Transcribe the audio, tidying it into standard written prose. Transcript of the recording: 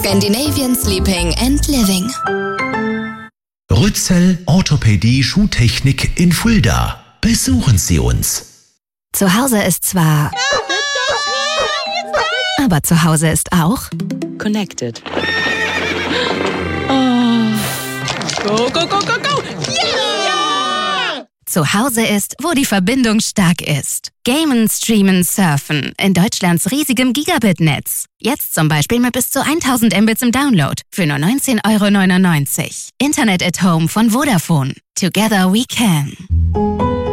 Scandinavian Sleeping and Living. Rützel Orthopädie Schuhtechnik in Fulda. Besuchen Sie uns. Zu Hause ist zwar... Aber zu Hause ist auch... Connected. Go, go, go, go, go! Yeah! Zu Hause ist, wo die Verbindung stark ist. Gamen, streamen, surfen. In Deutschlands riesigem Gigabit-Netz. Jetzt zum Beispiel mit bis zu 1000 Mbits im Download. Für nur 19,99 €. Internet at Home von Vodafone. Together we can.